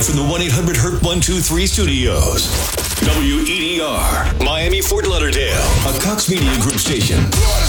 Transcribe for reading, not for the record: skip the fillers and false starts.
Live from the 1-800-HURT-123 studios. WEDR, Miami, Fort Lauderdale, a Cox Media Group station.